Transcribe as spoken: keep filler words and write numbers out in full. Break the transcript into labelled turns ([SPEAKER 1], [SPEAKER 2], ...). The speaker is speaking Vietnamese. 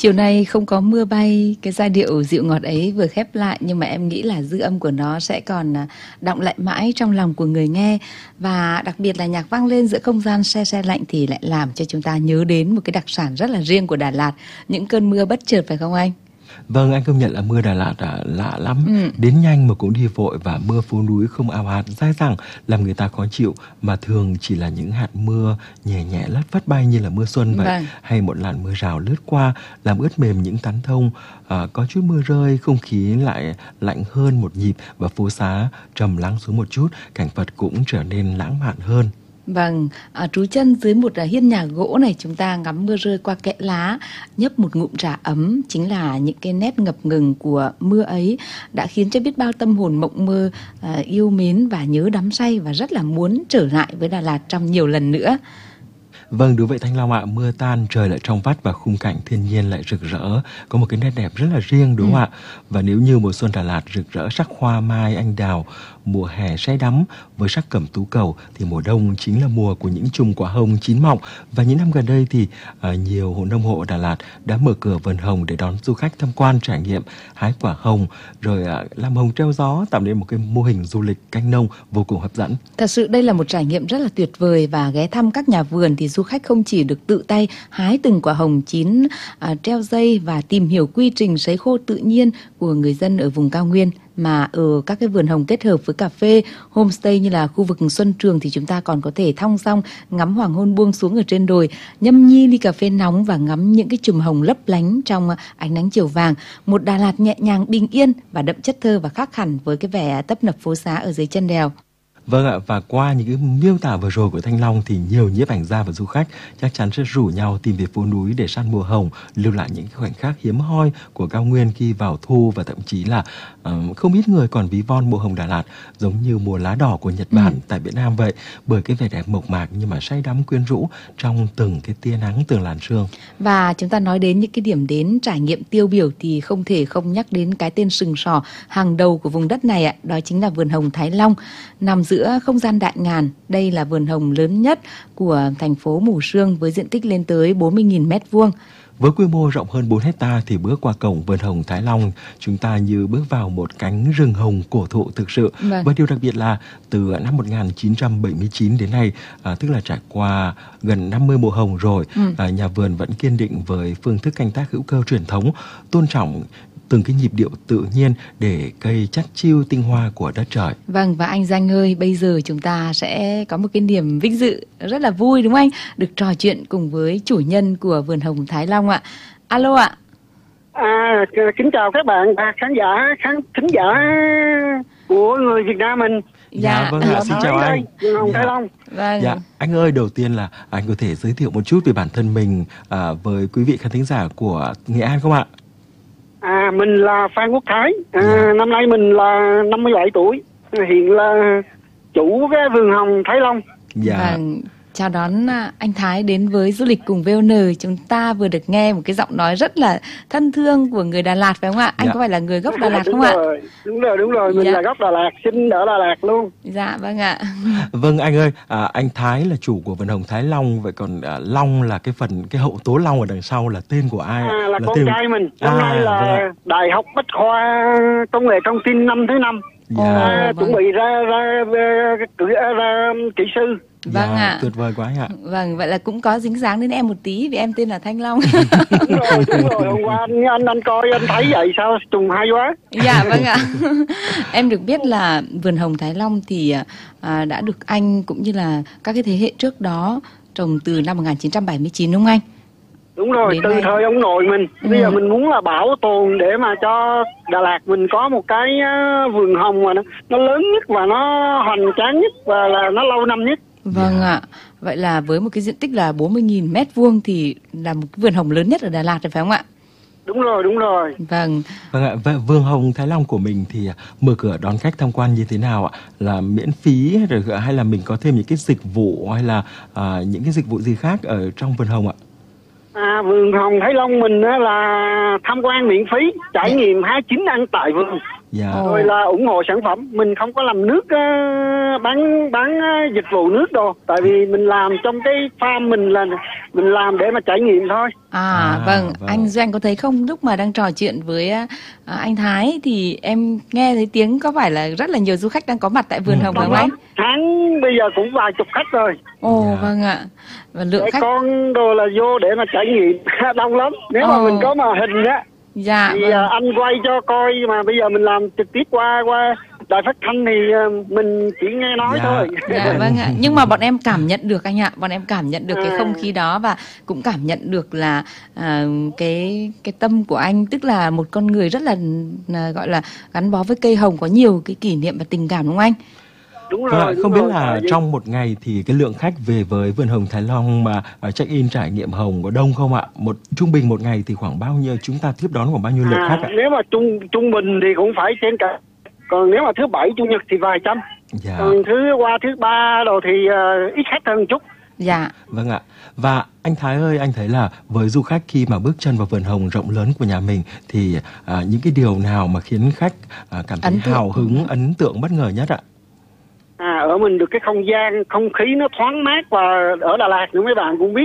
[SPEAKER 1] Chiều nay không có mưa bay, cái giai điệu dịu ngọt ấy vừa khép lại, nhưng mà em nghĩ là dư âm của nó sẽ còn đọng lại mãi trong lòng của người nghe. Và đặc biệt là nhạc vang lên giữa không gian se se lạnh thì lại làm cho chúng ta nhớ đến một cái đặc sản rất là riêng của Đà Lạt, những cơn mưa bất chợt, phải không anh?
[SPEAKER 2] Vâng, anh công nhận là mưa Đà Lạt à, lạ lắm,
[SPEAKER 1] Ừ.
[SPEAKER 2] đến nhanh mà cũng đi vội, và mưa phố núi không ào ạt dai dẳng làm người ta khó chịu, mà thường chỉ là những hạt mưa nhẹ nhẹ lất phất bay như là mưa xuân vậy,
[SPEAKER 1] Vâng.
[SPEAKER 2] hay một làn mưa rào lướt qua làm ướt mềm những tán thông. À, có chút mưa rơi, không khí lại lạnh hơn một nhịp và phố xá trầm lắng xuống một chút, cảnh vật cũng trở nên lãng mạn hơn.
[SPEAKER 1] Vâng, à, trú chân dưới một à, hiên nhà gỗ này, chúng ta ngắm mưa rơi qua kẽ lá, nhấp một ngụm trà ấm, chính là những cái nét ngập ngừng của mưa ấy đã khiến cho biết bao tâm hồn mộng mơ à, yêu mến và nhớ đắm say, và rất là muốn trở lại với Đà Lạt trong nhiều lần nữa.
[SPEAKER 2] Vâng, đúng vậy Thanh Long ạ, mưa tan trời lại trong vắt và khung cảnh thiên nhiên lại rực rỡ, có một cái nét đẹp rất là riêng, đúng không
[SPEAKER 1] Ừ.
[SPEAKER 2] ạ? Và nếu như mùa xuân Đà Lạt rực rỡ sắc hoa mai anh đào, mùa hè say đắm với sắc cẩm tú cầu, thì mùa đông chính là mùa của những chùm quả hồng chín mọng. Và những năm gần đây thì à, nhiều hộ nông hộ ở Đà Lạt đã mở cửa vườn hồng để đón du khách tham quan trải nghiệm hái quả hồng, rồi à, làm hồng treo gió, tạo nên một cái mô hình du lịch canh nông vô cùng hấp dẫn.
[SPEAKER 1] Thật sự đây là một trải nghiệm rất là tuyệt vời, và ghé thăm các nhà vườn thì du khách không chỉ được tự tay hái từng quả hồng chín, à, treo dây và tìm hiểu quy trình sấy khô tự nhiên của người dân ở vùng cao nguyên, mà ở các cái vườn hồng kết hợp với cà phê, homestay như là khu vực Xuân Trường thì chúng ta còn có thể thong dong ngắm hoàng hôn buông xuống ở trên đồi, nhâm nhi ly cà phê nóng và ngắm những cái chùm hồng lấp lánh trong ánh nắng chiều vàng. Một Đà Lạt nhẹ nhàng, bình yên và đậm chất thơ, và khác hẳn với cái vẻ tấp nập phố xá ở dưới chân đèo.
[SPEAKER 2] Vâng ạ, và qua những cái miêu tả vừa rồi của Thanh Long thì nhiều nhiếp ảnh gia và du khách chắc chắn sẽ rủ nhau tìm về phố núi để săn mùa hồng, lưu lại những khoảnh khắc hiếm hoi của cao nguyên khi vào thu, và thậm chí là uh, không ít người còn ví von mùa hồng Đà Lạt giống như mùa lá đỏ của Nhật Bản ừ. tại Việt Nam vậy, bởi cái vẻ đẹp mộc mạc nhưng mà say đắm quyến rũ trong từng cái tia nắng, từng làn sương.
[SPEAKER 1] Và chúng ta nói đến những cái điểm đến trải nghiệm tiêu biểu thì không thể không nhắc đến cái tên sừng sỏ hàng đầu của vùng đất này ạ, đó chính là vườn hồng Thái Long, nằm giữa không gian đại ngàn. Đây là vườn hồng lớn nhất của thành phố Mù Sương với diện tích lên tới bốn mươi nghìn mét vuông.
[SPEAKER 2] Với quy mô rộng hơn bốn hecta thì bước qua cổng vườn hồng Thái Long, chúng ta như bước vào một cánh rừng hồng cổ thụ thực sự.
[SPEAKER 1] Vâng.
[SPEAKER 2] Và điều đặc biệt là từ năm một nghìn chín trăm bảy mươi chín đến nay, à, tức là trải qua gần năm mươi mùa hồng rồi, ừ. à, nhà vườn vẫn kiên định với phương thức canh tác hữu cơ truyền thống, tôn trọng từng cái nhịp điệu tự nhiên để cây chắt chiu tinh hoa của đất trời.
[SPEAKER 1] Vâng, và anh Danh ơi, bây giờ chúng ta sẽ có một cái niềm vinh dự rất là vui, đúng không anh? Được trò chuyện cùng với chủ nhân của vườn hồng Thái Long ạ. Alo ạ.
[SPEAKER 3] À, kính chào các bạn và khán giả, khán thính giả của người Việt Nam mình.
[SPEAKER 2] Dạ, dạ vâng ạ, xin chào anh.
[SPEAKER 3] Vườn hồng
[SPEAKER 2] dạ.
[SPEAKER 3] Thái Long.
[SPEAKER 1] Vâng.
[SPEAKER 2] Dạ, anh ơi, đầu tiên là anh có thể giới thiệu một chút về bản thân mình à, với quý vị khán thính giả của Nghệ An không ạ?
[SPEAKER 3] À, mình là Phan Quốc Thái, à,
[SPEAKER 2] dạ.
[SPEAKER 3] năm nay mình là năm mươi bảy tuổi, hiện là chủ cái vườn hồng Thái Long.
[SPEAKER 2] Dạ.
[SPEAKER 1] Vâng, chào đón anh Thái đến với Du lịch cùng vê o en. Chúng ta vừa được nghe một cái giọng nói rất là thân thương của người Đà Lạt, phải không ạ? Anh
[SPEAKER 2] dạ.
[SPEAKER 1] có phải là người gốc Đà Lạt
[SPEAKER 3] đúng
[SPEAKER 1] không
[SPEAKER 3] rồi,
[SPEAKER 1] ạ?
[SPEAKER 3] Đúng rồi, đúng rồi, mình
[SPEAKER 1] dạ.
[SPEAKER 3] là gốc Đà Lạt, sinh ở Đà Lạt luôn.
[SPEAKER 1] Dạ, vâng ạ.
[SPEAKER 2] Vâng anh ơi, à, anh Thái là chủ của vườn hồng Thái Long, vậy còn à, Long là cái phần, cái hậu tố Long ở đằng sau là tên của ai?
[SPEAKER 3] À, là, là con
[SPEAKER 2] tên...
[SPEAKER 3] trai mình, năm
[SPEAKER 2] à,
[SPEAKER 3] nay là
[SPEAKER 2] vâng
[SPEAKER 3] Đại học Bách khoa Công nghệ Thông tin năm thứ năm.
[SPEAKER 2] Dạ.
[SPEAKER 3] À,
[SPEAKER 1] vâng.
[SPEAKER 3] chuẩn bị ra ra ra, ra, ra kỹ sư.
[SPEAKER 1] Vâng
[SPEAKER 2] dạ,
[SPEAKER 1] ạ.
[SPEAKER 2] tuyệt vời quá anh ạ.
[SPEAKER 1] Vâng, vậy là cũng có dính dáng đến em một tí vì em tên là Thanh Long.
[SPEAKER 3] Đúng rồi, đúng rồi. Hôm qua anh, anh anh coi anh thấy vậy sao trùng hay quá.
[SPEAKER 1] Dạ vâng ạ. Em được biết là vườn hồng Thái Long thì à, đã được anh cũng như là các cái thế hệ trước đó trồng từ năm một nghìn chín trăm bảy mươi chín đúng không anh?
[SPEAKER 3] Đúng rồi,
[SPEAKER 1] Đến
[SPEAKER 3] từ
[SPEAKER 1] đây.
[SPEAKER 3] thời ông nội mình. Bây
[SPEAKER 1] ừ.
[SPEAKER 3] giờ mình muốn là bảo tồn để mà cho Đà Lạt mình có một cái vườn hồng mà nó, nó lớn nhất và nó hoành tráng nhất và là nó lâu năm nhất.
[SPEAKER 1] Vâng
[SPEAKER 2] Dạ.
[SPEAKER 1] ạ. Vậy là với một cái diện tích là bốn mươi nghìn mét vuông thì là một cái vườn hồng lớn nhất ở Đà Lạt rồi phải không ạ?
[SPEAKER 3] Đúng rồi, đúng rồi.
[SPEAKER 1] Vâng.
[SPEAKER 2] Vâng ạ, vậy vườn hồng Thái Long của mình thì mở cửa đón khách tham quan như thế nào ạ? Là miễn phí rồi hay là mình có thêm những cái dịch vụ hay là à, những cái dịch vụ gì khác ở trong vườn hồng ạ?
[SPEAKER 3] À, vườn hồng Thái Long mình á là tham quan miễn phí, trải nghiệm hái chín ăn tại vườn.
[SPEAKER 2] Dạ.
[SPEAKER 1] Ồ.
[SPEAKER 3] Rồi là ủng hộ sản phẩm. Mình không có làm nước, uh, bán bán uh, dịch vụ nước đâu. Tại vì mình làm trong cái farm mình là mình làm để mà trải nghiệm thôi.
[SPEAKER 1] À,
[SPEAKER 2] À,
[SPEAKER 1] vâng,
[SPEAKER 2] vâng.
[SPEAKER 1] anh Doanh có thấy không, lúc mà đang trò chuyện với à, anh Thái thì em nghe thấy tiếng có phải là rất là nhiều du khách đang có mặt tại vườn
[SPEAKER 2] Ừ,
[SPEAKER 1] hồng
[SPEAKER 2] đúng
[SPEAKER 1] phải không anh?
[SPEAKER 3] Tháng bây giờ cũng vài chục khách rồi.
[SPEAKER 1] Ồ,
[SPEAKER 2] Dạ.
[SPEAKER 1] vâng ạ. Và lượng
[SPEAKER 3] Trẻ
[SPEAKER 1] khách,
[SPEAKER 3] con đồ là vô để mà trải nghiệm đông lắm. Nếu mà
[SPEAKER 1] Ồ.
[SPEAKER 3] mình có màn hình á
[SPEAKER 1] dạ,
[SPEAKER 3] thì
[SPEAKER 1] vâng.
[SPEAKER 3] à, anh quay cho coi, mà bây giờ mình làm trực tiếp qua qua đài phát thanh thì à, mình chỉ nghe nói
[SPEAKER 2] Dạ.
[SPEAKER 3] thôi.
[SPEAKER 1] Dạ vâng ạ. Nhưng mà bọn em cảm nhận được anh ạ, bọn em cảm nhận được cái
[SPEAKER 3] À.
[SPEAKER 1] không khí đó và cũng cảm nhận được là à, cái cái tâm của anh, tức là một con người rất là, là gọi là gắn bó với cây hồng, có nhiều cái kỷ niệm và tình cảm đúng không anh?
[SPEAKER 3] Đúng
[SPEAKER 2] Vâng
[SPEAKER 3] rồi,
[SPEAKER 2] ạ,
[SPEAKER 3] đúng
[SPEAKER 2] không biết
[SPEAKER 3] rồi.
[SPEAKER 2] là
[SPEAKER 3] Tại vì-
[SPEAKER 2] trong một ngày thì cái lượng khách về với vườn hồng Thái Long mà uh, check in trải nghiệm hồng có đông không ạ? Một trung bình một ngày thì khoảng bao nhiêu, chúng ta tiếp đón khoảng bao nhiêu lượt
[SPEAKER 3] à,
[SPEAKER 2] khách ạ?
[SPEAKER 3] nếu mà trung trung bình thì cũng phải trên cả. Còn nếu mà thứ bảy chủ nhật thì vài trăm.
[SPEAKER 2] Dạ.
[SPEAKER 3] Còn thứ qua thứ ba đồ thì uh, ít khách hơn một chút.
[SPEAKER 1] Dạ.
[SPEAKER 2] Vâng ạ. Và anh Thái ơi, anh thấy là với du khách khi mà bước chân vào vườn hồng rộng lớn của nhà mình thì à, những cái điều nào mà khiến khách à, cảm thấy
[SPEAKER 1] Ấn tượng.
[SPEAKER 2] hào hứng, ấn tượng, bất ngờ nhất ạ?
[SPEAKER 3] À, ở mình được cái không gian, không khí nó thoáng mát, và ở Đà Lạt nữa mấy bạn cũng biết